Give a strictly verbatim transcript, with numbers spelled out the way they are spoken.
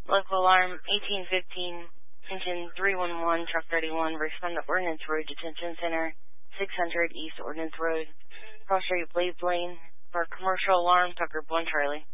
Local alarm eighteen fifteen, engine three one one, truck thirty-one, respond to Ordnance Road Detention Center, six hundred East Ordnance Road, cross street Blades Lane, for commercial alarm, Tucker one Charlie.